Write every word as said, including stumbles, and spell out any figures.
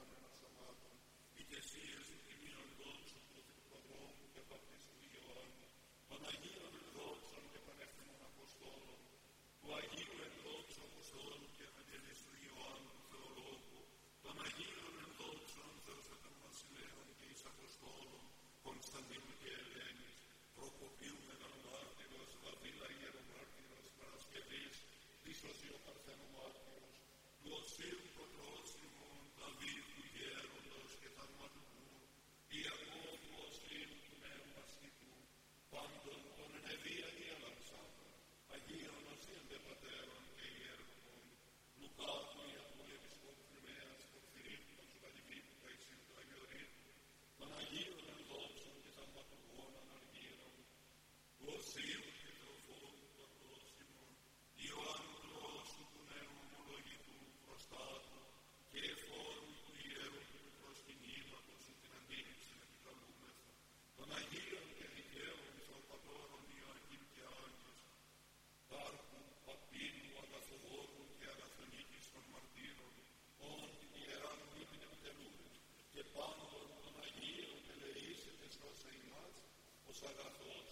παραμένα Σαββάτων, ηγεσίες του Τιμίων δόξων του Θεοτοδρόμου και Βαπτιστού Ιωάννου, των Αγίων ενδόξων και Πανεύθυνων Αποστόλων, του Αγίου ενδόξου Αποστόλου και Ευαγγελιστού Ιωάννου του Θεολόγου, των Αγίων ενδόξων Θεοσβετών Βασιλέων και εις Αποστόλων, Κωνσταντίνου και Ελένης, Προκοπίου Μεγαλομάρτυρος, Βαβίλα Ιερομάρτυρος, Παρασκευής, Ισοσίου Παρθένου Μάρτυρος, του Οσίου Κοτρόσιμων, Δαβίδ του Γέροντος και Θαυματικού, Ιακώβου Οσίου του Νέου Ασκητού, πάντων των Ενεβία και Αλαξάνδρα, Αγίων Οσίαντε Πατέρων και Ιέρχων, Λουκάτου Ιακού Επισκόπου Φρυμαίας, Πορφυρίτου των Σουβαλιβίτου, Καϊσίου του Αγιορείτου, των Αγίων ενδόξων και θαυματουργών αναργύρων, του Οσίου και Θεοφόρου του Ακρόσιμων, Ιωάννου Τρόστου του Νέου Ομολογητού Προστάτου και εφόρου του Ιερού και του προσκυνήματος σου την αντίληψη επικαλούμεθα, των Αγίων και δικαίων Θεοπατώρων Ιωακήμ και Άγιος, Τάρκου, Παπίνου, Αγαθοδόρου και Αγαθονίκης των Μαρτύρων, όν την Ιεράν μνήμην επιτελούμεν, και πάντων των Αγίων ελεήσετε ως ημάς, ως αγαθός